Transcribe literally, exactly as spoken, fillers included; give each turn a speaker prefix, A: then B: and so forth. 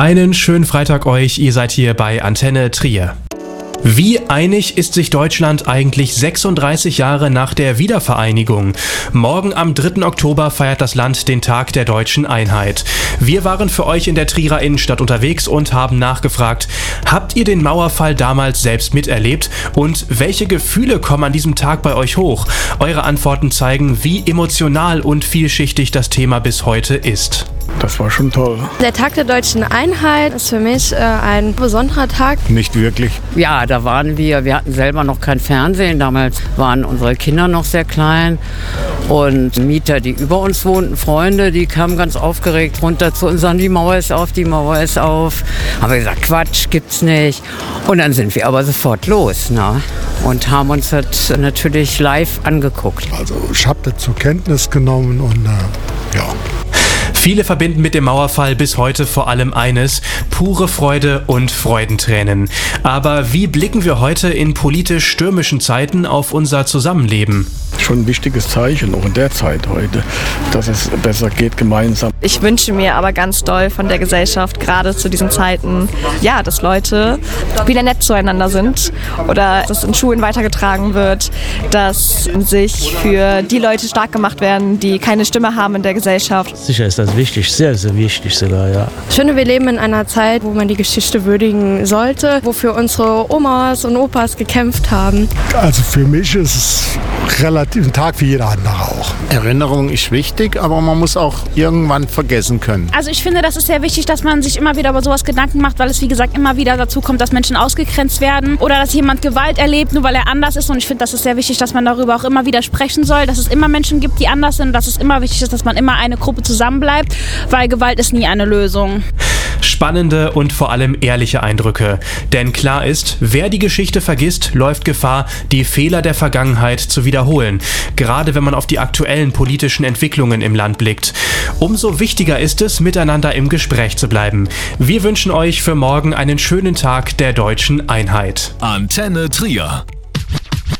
A: Einen schönen Freitag euch, ihr seid hier bei Antenne Trier. Wie einig ist sich Deutschland eigentlich sechsunddreißig Jahre nach der Wiedervereinigung? Morgen am dritten Oktober feiert das Land den Tag der deutschen Einheit. Wir waren für euch in der Trierer Innenstadt unterwegs und haben nachgefragt, habt ihr den Mauerfall damals selbst miterlebt und welche Gefühle kommen an diesem Tag bei euch hoch? Eure Antworten zeigen, wie emotional und vielschichtig das Thema bis heute ist.
B: Das war schon toll.
C: Der Tag der deutschen Einheit ist für mich äh, ein besonderer Tag.
B: Nicht wirklich.
D: Ja, da waren wir, wir hatten selber noch kein Fernsehen. Damals waren unsere Kinder noch sehr klein. Und Mieter, die über uns wohnten, Freunde, die kamen ganz aufgeregt runter zu uns und sagen, die Mauer ist auf, die Mauer ist auf. Haben wir gesagt, Quatsch, gibt's nicht. Und dann sind wir aber sofort los, ne? Und haben uns das natürlich live angeguckt.
E: Also ich habe das zur Kenntnis genommen und äh, ja.
A: Viele verbinden mit dem Mauerfall bis heute vor allem eines: pure Freude und Freudentränen. Aber wie blicken wir heute in politisch stürmischen Zeiten auf unser Zusammenleben?
B: Schon ein wichtiges Zeichen, auch in der Zeit heute, dass es besser geht gemeinsam.
F: Ich wünsche mir aber ganz doll von der Gesellschaft, gerade zu diesen Zeiten, ja, dass Leute wieder nett zueinander sind oder dass in Schulen weitergetragen wird, dass sich für die Leute stark gemacht werden, die keine Stimme haben in der Gesellschaft.
G: Sicher ist das wichtig, sehr, sehr wichtig sogar, ja.
C: Ich finde, wir leben in einer Zeit, wo man die Geschichte würdigen sollte, wofür unsere Omas und Opas gekämpft haben.
E: Also für mich ist es relativ ein Tag wie jeder andere auch.
H: Erinnerung ist wichtig, aber man muss auch irgendwann vergessen können.
I: Also ich finde, das ist sehr wichtig, dass man sich immer wieder über sowas Gedanken macht, weil es wie gesagt immer wieder dazu kommt, dass Menschen ausgegrenzt werden oder dass jemand Gewalt erlebt, nur weil er anders ist. Und ich finde, das ist sehr wichtig, dass man darüber auch immer wieder sprechen soll, dass es immer Menschen gibt, die anders sind, dass es immer wichtig ist, dass man immer eine Gruppe zusammenbleibt, weil Gewalt ist nie eine Lösung.
A: Spannende und vor allem ehrliche Eindrücke. Denn klar ist, wer die Geschichte vergisst, läuft Gefahr, die Fehler der Vergangenheit zu wiederholen. Gerade wenn man auf die aktuellen politischen Entwicklungen im Land blickt. Umso wichtiger ist es, miteinander im Gespräch zu bleiben. Wir wünschen euch für morgen einen schönen Tag der deutschen Einheit.
J: Antenne Trier.